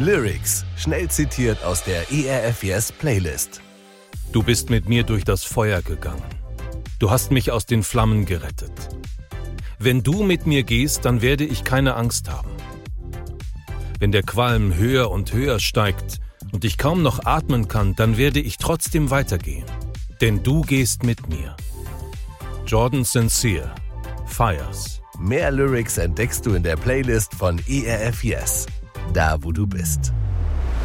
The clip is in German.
Lyrics, schnell zitiert aus der ERF Yes Playlist. Du bist mit mir durch das Feuer gegangen. Du hast mich aus den Flammen gerettet. Wenn du mit mir gehst, dann werde ich keine Angst haben. Wenn der Qualm höher und höher steigt und ich kaum noch atmen kann, dann werde ich trotzdem weitergehen. Denn du gehst mit mir. Jordan Sincere, Fires. Mehr Lyrics entdeckst du in der Playlist von ERF Yes, da wo du bist.